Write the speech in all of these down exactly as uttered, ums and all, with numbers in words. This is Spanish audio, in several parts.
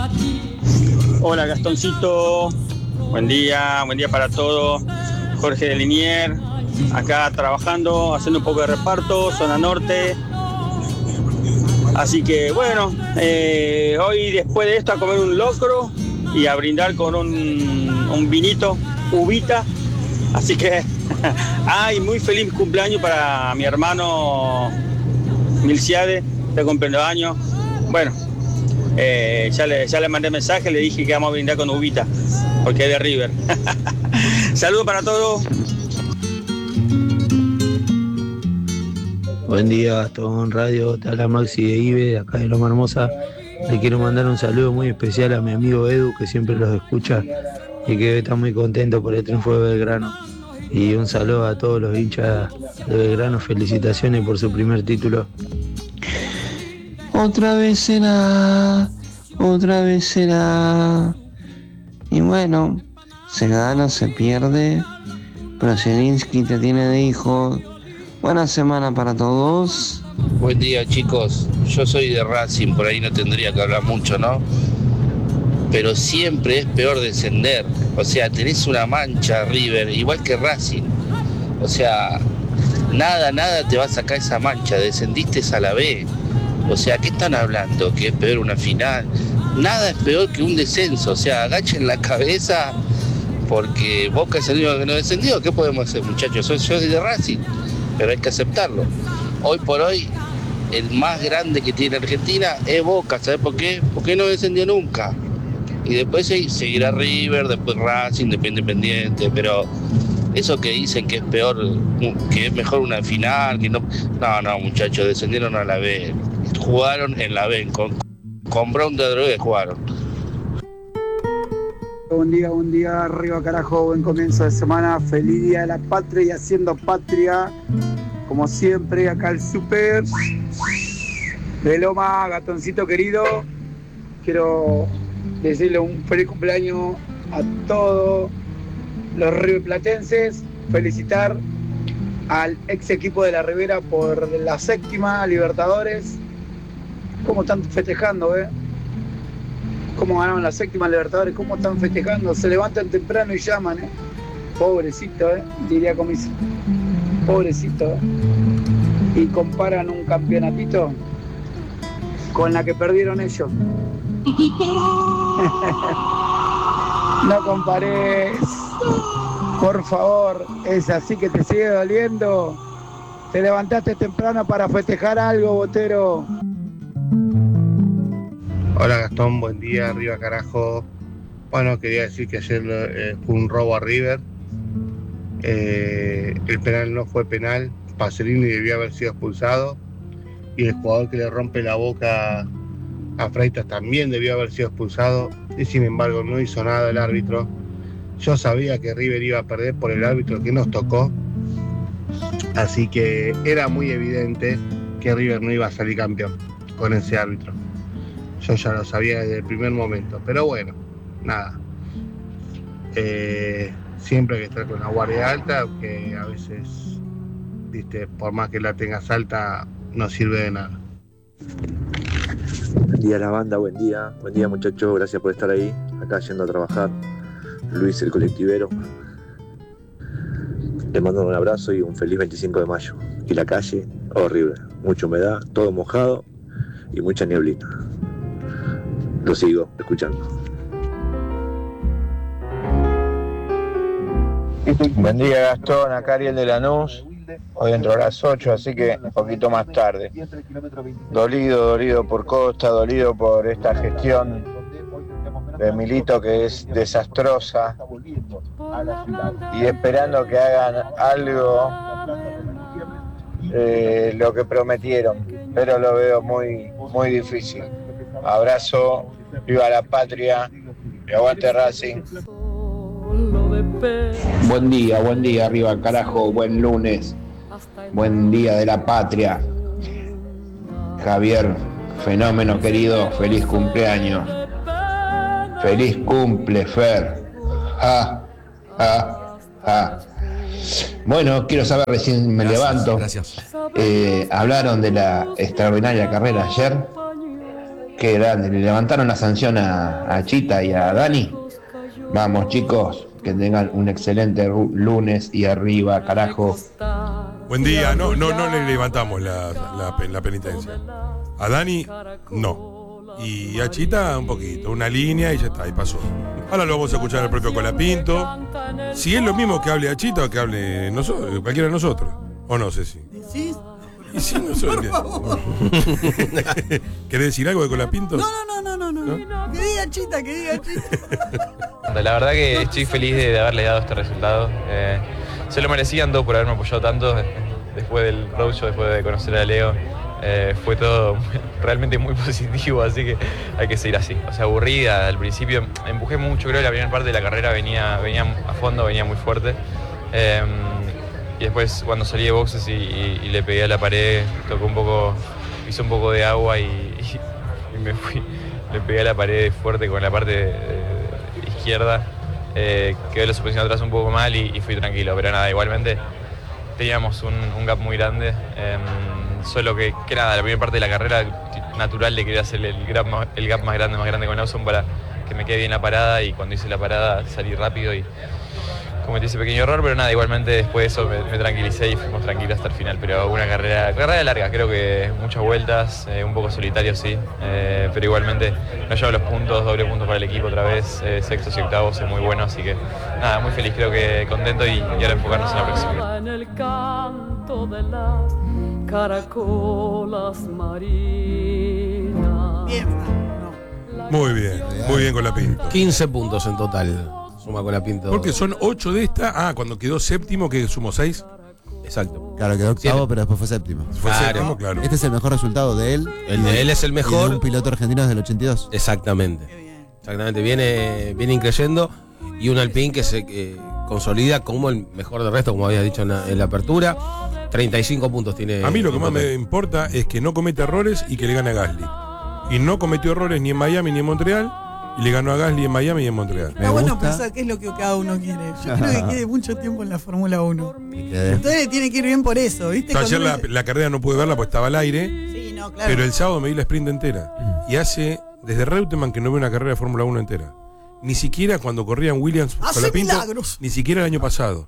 Hola Gastoncito, buen día, buen día para todos. Jorge de Linier, acá trabajando, haciendo un poco de reparto, zona norte. Así que bueno, eh, hoy después de esto a comer un locro y a brindar con un, un vinito, uvita. Así que, ay, muy feliz cumpleaños para mi hermano Milciade, de cumpleaños. Bueno, eh, ya, le, ya le mandé mensaje, le dije que vamos a brindar con uvita, porque es de River. Saludos para todos. Buen día, Gastón Radio, te habla Maxi de Ibe, de acá de Loma Hermosa. Le quiero mandar un saludo muy especial a mi amigo Edu, que siempre los escucha y que está muy contento por el triunfo de Belgrano. Y un saludo a todos los hinchas de Belgrano, felicitaciones por su primer título. Otra vez será, otra vez será. Y bueno, se gana, se pierde, pero Zielinski te tiene de hijo. Buena semana para todos. Buen día, chicos. Yo soy de Racing, por ahí no tendría que hablar mucho, ¿no? Pero siempre es peor descender. O sea, tenés una mancha, River, igual que Racing. O sea, nada, nada te va a sacar esa mancha. Descendiste a la B. O sea, ¿qué están hablando? ¿Que es peor una final? Nada es peor que un descenso. O sea, agachen la cabeza porque Boca es el único que no descendió. ¿Qué podemos hacer, muchachos? Yo soy de Racing, pero hay que aceptarlo. Hoy por hoy, el más grande que tiene Argentina es Boca. ¿Sabes por qué? Porque no descendió nunca. Y después seguirá River, después Racing, después Independiente, pero eso que dicen que es peor, que es mejor una final, que no... No, no, muchachos, descendieron a la B. Jugaron en la B, con, con Brown de Drogué jugaron. Buen día, buen día, arriba carajo, buen comienzo de semana, feliz día de la patria y haciendo patria, como siempre, acá el super de Loma, Gatoncito querido, quiero decirle un feliz cumpleaños a todos los riverplatenses, felicitar al ex equipo de la Ribera por la séptima Libertadores. ¿Cómo están festejando, eh? ¿Cómo ganaron la séptima Libertadores? ¿Cómo están festejando? Se levantan temprano y llaman, eh. Pobrecito, eh, diría Comiso. Pobrecito, eh. Y comparan un campeonatito con la que perdieron ellos. No compares, por favor, es así que te sigue doliendo. Te levantaste temprano para festejar algo, Botero. Hola Gastón, buen día, arriba carajo. Bueno, quería decir que ayer eh, fue un robo a River. Eh, el penal no fue penal, Pacerini debió haber sido expulsado. Y el jugador que le rompe la boca a Freitas también debió haber sido expulsado. Y sin embargo no hizo nada el árbitro. Yo sabía que River iba a perder por el árbitro que nos tocó. Así que era muy evidente que River no iba a salir campeón con ese árbitro. Yo ya lo sabía desde el primer momento, pero bueno, nada. Eh, siempre hay que estar con la guardia alta, que a veces, viste, por más que la tengas alta, no sirve de nada. Buen día a la banda, buen día, buen día muchachos, gracias por estar ahí, acá yendo a trabajar. Luis, el colectivero. Les mando un abrazo y un feliz veinticinco de mayo. Y la calle, horrible, mucha humedad, todo mojado y mucha nieblina. Lo sigo escuchando. Buen día Gastón, acá Ariel de Lanús. Hoy entro a las ocho, así que un poquito más tarde. Dolido, dolido por Costa, dolido por esta gestión de Milito que es desastrosa. Y esperando que hagan algo, eh, lo que prometieron, pero lo veo muy, muy difícil. Abrazo, viva la patria, y aguante Racing. Buen día, buen día, arriba carajo, buen lunes, buen día de la patria. Javier, fenómeno querido, feliz cumpleaños. Feliz cumple, Fer. Ja, ja, ja. Bueno, quiero saber, recién me gracias, levanto. Gracias. Eh, hablaron de la extraordinaria carrera ayer. Qué grande, le levantaron la sanción a, a Chita y a Dani. Vamos chicos, que tengan un excelente ru- lunes y arriba, carajo. Buen día, no, no, no le levantamos la, la, la penitencia. A Dani, no. Y a Chita, un poquito, una línea y ya está, y pasó. Ahora lo vamos a escuchar al propio Colapinto. Si es lo mismo que hable a Chita o que hable nosotros, cualquiera de nosotros. O no sé si. ¿Sí? Y si no sé. ¿Querés decir algo de Colapinto? No, no, no, no, no, no. Que diga Chita, que diga Chita. La verdad que estoy feliz de, de haberle dado este resultado. Eh, se lo merecían dos por haberme apoyado tanto después del roadshow, después de conocer a Leo. Eh, fue todo realmente muy positivo, así que hay que seguir así. O sea, aburrida al principio, empujé mucho, creo que la primera parte de la carrera venía, venía a fondo, venía muy fuerte. Eh, y después cuando salí de boxes y, y, y le pegué a la pared, tocó un poco, hizo un poco de agua y, y, y me fui, le pegué a la pared fuerte con la parte de, de izquierda. Eh, quedé la suspensión atrás un poco mal y, y fui tranquilo, pero nada, igualmente teníamos un, un gap muy grande. Eh, Solo que, que nada, la primera parte de la carrera natural le quería hacer el gap, más, el gap más grande, más grande con Lawson para que me quede bien la parada, y cuando hice la parada salí rápido y cometí ese pequeño error, pero nada, igualmente después de eso me, me tranquilicé y fuimos tranquilos hasta el final. Pero una carrera, carrera larga, creo que muchas vueltas, eh, un poco solitario sí, eh, pero igualmente no llevo los puntos, doble punto para el equipo otra vez, eh, sextos y octavos es muy bueno, así que nada, muy feliz, creo que contento y, y ahora enfocarnos en la próxima. En el canto de las caracolas marinas. Bien, no. Muy bien, muy bien Colapinto. quince puntos en total suma Colapinto. Porque son ocho de esta. Ah, cuando quedó séptimo, que sumó seis. Exacto. Claro, quedó octavo, Siete. pero después fue séptimo. Fue Claro. séptimo, claro. Este es el mejor resultado de él. El de él es el Y mejor. de un piloto argentino desde el ochenta y dos. Exactamente. Exactamente. Viene, viene increyendo. Y un Alpine que se eh, consolida como el mejor del resto, como habías dicho en la, en la apertura. treinta y cinco puntos tiene. A mí lo que más total. me importa es que no comete errores y que le gane a Gasly. Y no cometió errores ni en Miami ni en Montreal. Y le ganó a Gasly en Miami y en Montreal. Está bueno pensar qué es lo que cada uno quiere. Yo creo que quede mucho tiempo en la Fórmula uno. Entonces tiene que ir bien por eso, ¿viste? Yo ayer Cuando la, la carrera no pude verla porque estaba al aire. Sí, no, claro. Pero el sábado me di la sprint entera. Y hace desde Reutemann que no veo una carrera de Fórmula uno entera. Ni siquiera cuando corrían Williams Hace Colapinto, milagros. ni siquiera el año pasado.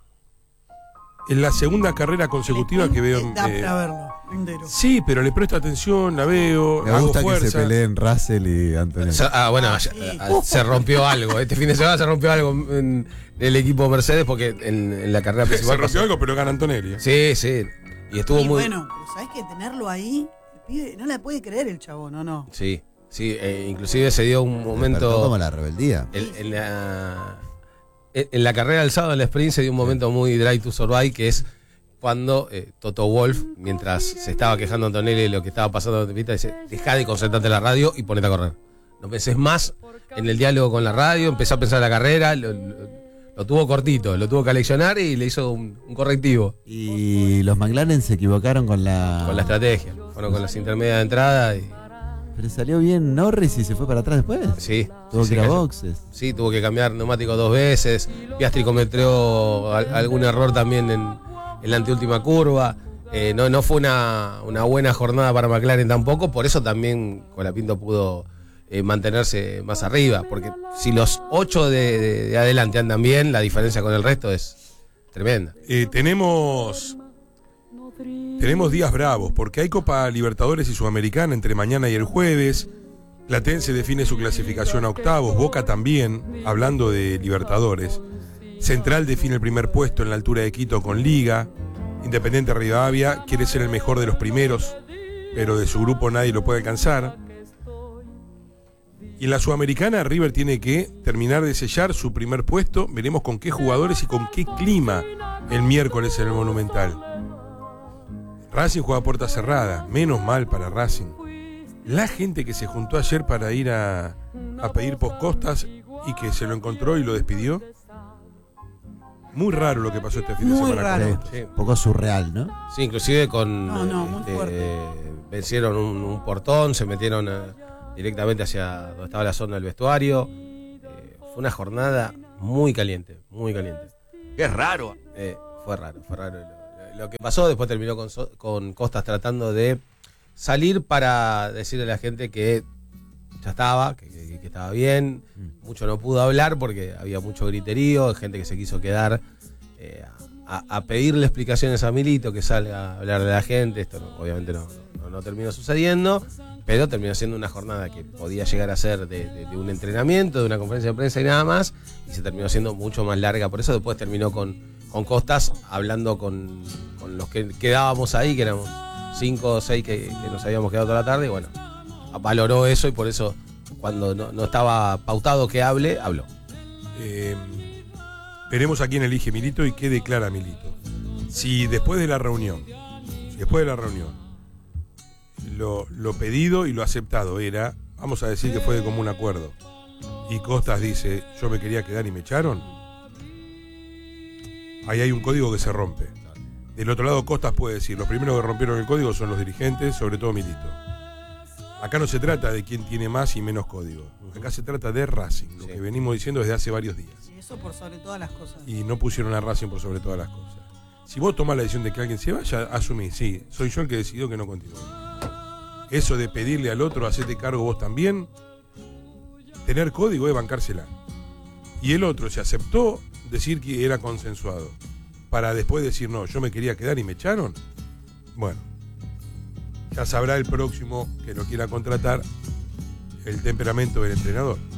Es la segunda carrera consecutiva que veo. Da eh, para verlo entero. sí, pero le presto atención, la veo, Me hago gusta fuerza. que se peleen Russell y Antonio. Se- Ah, bueno, Ah, ya- sí. ah, se rompió algo. Este fin de semana se rompió algo en el equipo Mercedes porque en, en la carrera principal. Se rompió pasó- algo, pero gana Antonelli. Sí, sí. Y estuvo Y muy. bueno, pero ¿sabés que tenerlo ahí? El pibe no la puede creer el chabón, ¿o no? Sí, sí. eh, inclusive se dio un Despertó momento. como la rebeldía. En, en la, en en la carrera del sábado en la sprint se dio un momento muy Drive to Survive, que es cuando eh, Toto Wolff, mientras se estaba quejando Antonelli de lo que estaba pasando en la pista, dice: deja de concentrarte en la radio y ponete a correr. No penses más en el diálogo con la radio, empezó a pensar en la carrera, lo, lo- lo tuvo cortito, lo tuvo que aleccionar y le hizo un, un correctivo Y los McLaren se equivocaron con la. con la estrategia. Fueron con las intermedias de entrada y Pero salió bien Norris y se fue para atrás después. sí. Tuvo sí, que ir a cayó. boxes. Sí, tuvo que cambiar neumático dos veces. Piastri cometió al- algún error también en, en la anteúltima curva. Eh, no, no fue una, una buena jornada para McLaren tampoco. Por eso también Colapinto pudo eh, mantenerse más arriba. Porque si los ocho de, de- de adelante andan bien, la diferencia con el resto es tremenda. Eh, tenemos tenemos días bravos porque hay Copa Libertadores y Sudamericana entre mañana y el jueves. Platense define su clasificación a octavos, Boca también, hablando de Libertadores. Central define el primer puesto en la altura de Quito con Liga. Independiente Rivadavia quiere ser el mejor de los primeros, pero de su grupo nadie lo puede alcanzar. Y en la Sudamericana River tiene que terminar de sellar su primer puesto. Veremos con qué jugadores y con qué clima el miércoles en el Monumental. Racing juega a puerta cerrada, menos mal para Racing. La gente que se juntó ayer para ir a, a pedir postcostas y que se lo encontró y lo despidió. Muy raro lo que pasó este fin de Muy semana. raro. con esto. Sí. Un poco surreal, ¿no? Sí, inclusive con No, no, muy este, fuerte. vencieron un, un portón, se metieron eh, directamente hacia donde estaba la zona del vestuario. Eh, fue una jornada muy caliente, muy caliente. Qué raro. Eh, fue raro, fue raro lo, lo que pasó. Después terminó con, So- con Costas tratando de salir para decirle a la gente que ya estaba, que, que, que estaba bien. Mucho no pudo hablar porque había mucho griterío, gente que se quiso quedar eh, a, a pedirle explicaciones a Milito, que salga a hablar de la gente. Esto no, obviamente no, no, no terminó sucediendo, pero terminó siendo una jornada que podía llegar a ser de, de, de un entrenamiento, de una conferencia de prensa y nada más, y se terminó siendo mucho más larga. Por eso después terminó con, con Costas hablando con, con los que quedábamos ahí, que éramos cinco o seis que, que nos habíamos quedado toda la tarde, y bueno, valoró eso y por eso cuando no, no estaba pautado que hable, habló. Eh, veremos a quién elige Milito y qué declara Milito. Si después de la reunión, si después de la reunión, lo, lo pedido y lo aceptado era, vamos a decir que fue de común acuerdo, y Costas dice, yo me quería quedar y me echaron, ahí hay un código que se rompe. Del otro lado, Costas puede decir, los primeros que rompieron el código son los dirigentes, sobre todo Milito. Acá no se trata de quién tiene más y menos código. Acá se trata de Racing, lo sí. que venimos diciendo desde hace varios días. Y eso por sobre todas las cosas. Y no pusieron a Racing por sobre todas las cosas. Si vos tomás la decisión de que alguien se vaya, asumís, sí, soy yo el que decidió que no continúe. Eso de pedirle al otro, hacerte cargo vos también, tener código es bancársela. Y el otro se aceptó decir que era consensuado, para después decir, no, yo me quería quedar y me echaron. Bueno, ya sabrá el próximo que lo quiera contratar el temperamento del entrenador.